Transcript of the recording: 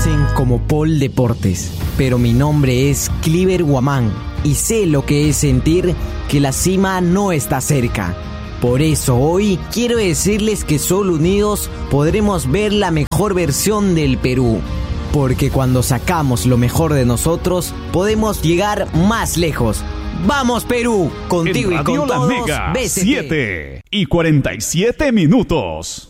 conocen como Paul Deportes, pero mi nombre es Cliver Guamán y sé lo que es sentir que la cima no está cerca. Por eso hoy quiero decirles que solo unidos podremos ver la mejor versión del Perú. Porque cuando sacamos lo mejor de nosotros, podemos llegar más lejos. ¡Vamos, Perú! Contigo y con todos, Mega, BCT. 7:47 minutos.